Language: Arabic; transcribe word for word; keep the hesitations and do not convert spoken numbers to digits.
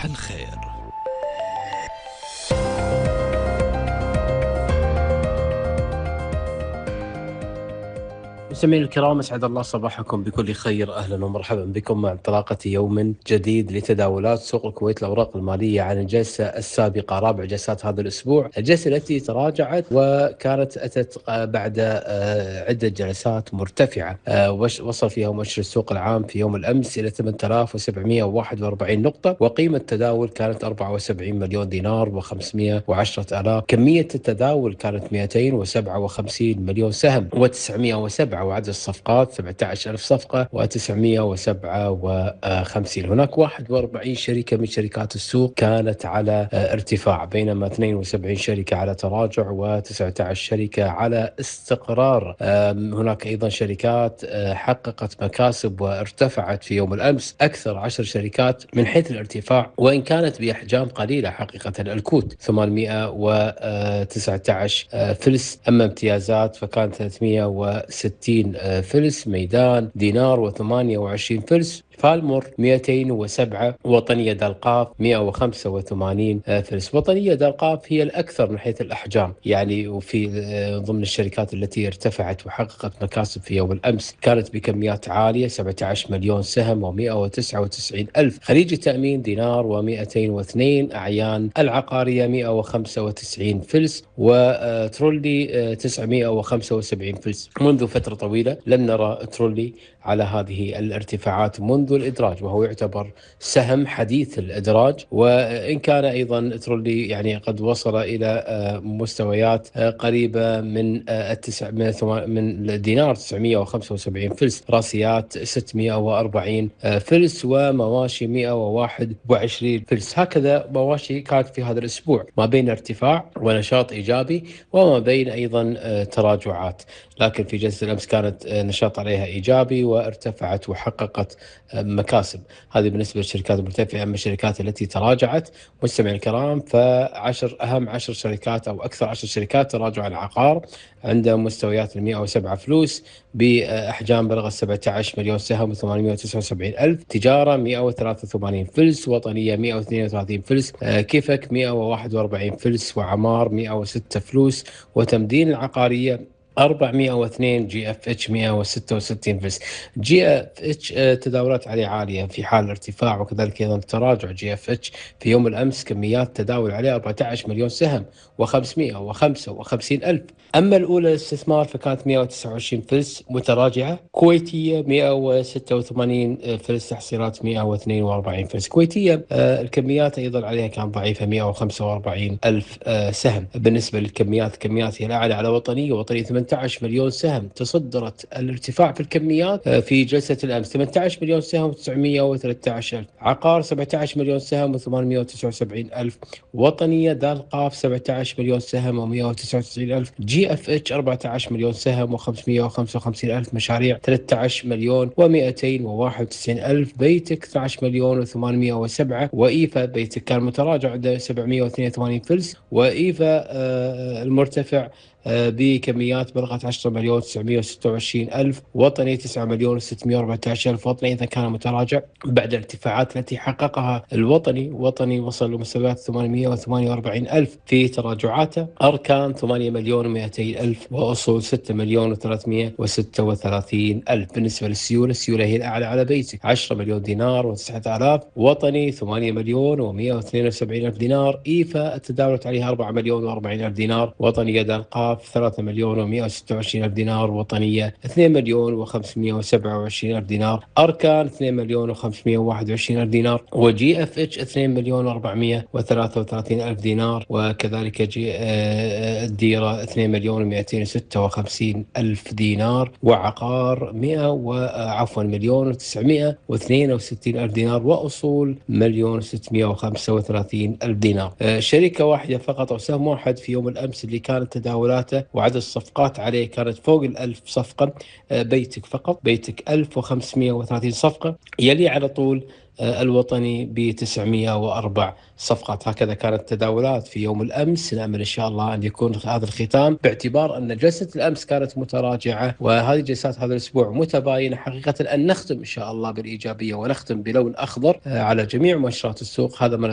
الخير. مستمعينا الكرام، اسعد الله صباحكم بكل خير. اهلا ومرحبا بكم مع انطلاقه يوم جديد لتداولات سوق الكويت الاوراق الماليه عن الجلسه السابقه، رابع جلسات هذا الاسبوع، الجلسه التي تراجعت وكانت اتت بعد عده جلسات مرتفعه. وصل فيها مؤشر السوق العام في يوم الامس الى ثمانية آلاف وسبعمئة وواحد وأربعين نقطه، وقيمه التداول كانت أربعة وسبعين مليون دينار وخمسمئة وعشرة آلاف. كميه التداول كانت مئتين وسبعة وخمسين مليون سهم وتسعمئة وسبعة، وعدد الصفقات سبعة عشر ألف صفقة وتسعمئة وسبعة وخمسين. هناك واحد وأربعين شركة من شركات السوق كانت على ارتفاع، بينما اثنين وسبعين شركة على تراجع وتسعة عشر شركة على استقرار. هناك أيضا شركات حققت مكاسب وارتفعت في يوم الأمس، أكثر عشر شركات من حيث الارتفاع وإن كانت بأحجام قليلة حقيقة. الكوت ثمانمئة وتسعة عشر فلس، أما امتيازات فكان ثلاثمئة وستين فلس، ميدان دينار وثمانية وعشرين فلس، فالمر مئتين وسبعة، وطنية دلقاف مئة وخمسة وثمانين فلس. وطنية دلقاف هي الأكثر من حيث الأحجام يعني، وفي ضمن الشركات التي ارتفعت وحققت مكاسب في يوم الأمس، كانت بكميات عالية سبعة عشر مليون سهم ومئة وتسعة وتسعين ألف. خليج التأمين دينار ومئتين واثنين، أعيان العقارية مئة وخمسة وتسعين فلس، وترولي تسعمئة وخمسة وسبعين فلس. منذ فترة طويلة لم نرى ترولي على هذه الارتفاعات منذ الإدراج، وهو يعتبر سهم حديث الإدراج، وإن كان أيضا ترولي يعني قد وصل إلى مستويات قريبة من التسع من الدينار تسعمئة وخمسة وسبعين فلس، راسيات ستمئة وأربعين فلس، ومواشي مئة وواحد وعشرين فلس. هكذا مواشي كانت في هذا الأسبوع ما بين ارتفاع ونشاط إيجابي وما بين أيضا تراجعات، لكن في جلسة الأمس كانت نشاط عليها إيجابي وارتفعت وحققت مكاسب. هذه بالنسبة للشركات المرتفعة. أما الشركات التي تراجعت مستمعي الكرام، فعشر أهم عشر شركات أو أكثر عشر شركات تراجع العقار عندهم مستويات مئة وسبعة فلوس بأحجام بلغت سبعة عشر مليون سهم وثمانمئة وتسعة وسبعين ألف. تجارة مئة وثلاثة وثمانين فلس، وطنية مئة واثنين وثلاثين فلس، كيفك مئة وواحد وأربعين فلس، وعمار مئة وستة فلوس، وتمدين العقارية أربعمئة واثنين، جي اف اتش مئة وستة وستين فلس. جي اف اتش تداولات عليه عاليه في حال ارتفاع، وكذلك ايضا تراجع جي اف اتش في يوم الامس كميات تداول عليه أربعة عشر مليون سهم وخمسمئة وخمسة وخمسين ألف. اما الاولى الاستثمار فكانت مئة وتسعة وعشرين فلس متراجعه، كويتيه مئة وستة وثمانين فلس، تحصيلات مئة واثنين وأربعين فلس. كويتيه الكميات ايضا عليها كانت ضعيفه مئة وخمسة وأربعين ألف سهم. بالنسبه للكميات، كميات هي الاعلى على وطنيه، وطنيه ثمانية عشر مليون سهم تصدرت الارتفاع في الكميات في جلسة الأمس، ثمانية عشر مليون سهم وتسعمئة وثلاثة عشر ألف. عقار سبعة عشر مليون سهم وثمانمئة وتسعة وسبعين ألف. وطنية دالقاف سبعة عشر مليون سهم ومئة وتسعة وتسعين ألف. جي اف اتش أربعة عشر مليون سهم وخمسمئة وخمسة وخمسين ألف. مشاريع ثلاثة عشر مليون ومئتين وواحد وتسعين ألف. بيتك اثني عشر مليون وثمانمئة وسبعة. وإيفا بيتك كان متراجع عنده سبعمئة واثنين وثمانين فلس، وإيفا آه المرتفع بكميات بلغت عشرة مليون وتسعمئة وستة وعشرين ألف. وطني تسعة مليون وستمئة وأربعة عشر ألف. وطني إذا كان متراجع بعد الارتفاعات التي حققها الوطني. وطني وصل لمستويات ثمانمئة وثمانية وأربعين ألف في تراجعاته. أركان ثمانية مليون ومئتين ألف، وأصول ستة مليون وثلاثمئة وستة وثلاثين ألف. بالنسبة للسيولة، السيولة هي الأعلى على بيتك عشرة مليون دينار وتسعة آلاف. وطني ثمانية مليون ومئة واثنين وسبعين ألف دينار. إيفا التداولت عليها أربعة مليون وأربعين ألف دينار. وطنية دلقاف ثلاثة مليون ومئة وستة وعشرين ألف دينار. وطنية اثنين مليون وخمسمئة وسبعة وعشرين ألف دينار. أركان اثنين مليون وخمسمئة وواحد وعشرين ألف دينار. وجي اف اتش اثنين مليون وأربعمئة وثلاثة وثلاثين ألف دينار. وكذلك جي الديرة اثنين مليون ومئتين وستة وخمسين ألف دينار. وعقار مئة وعفوا مليون وتسعمئة واثنين وستين ألف دينار. وأصول مليون وستمئة وخمسة وثلاثين ألف دينار. شركة واحدة فقط أو سهم واحد في يوم الأمس اللي كانت تداولاته وعدد الصفقات عليه كانت فوق الألف صفقة، بيتك فقط، بيتك ألف وخمسمئة وثلاثين صفقة. يلي على طول الوطني بتسعمئة وأربع صفقات. هكذا كانت التداولات في يوم الأمس. نأمل إن شاء الله أن يكون هذا الختام، باعتبار أن جلسة الأمس كانت متراجعة وهذه جلسات هذا الأسبوع متباينة حقيقة، أن نختم إن شاء الله بالإيجابية ونختم بلون أخضر على جميع مؤشرات السوق. هذا ما